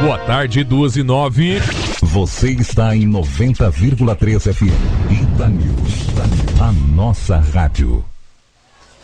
Boa tarde, 2:09. Você está em 90,3 FM. Ita News, a nossa rádio.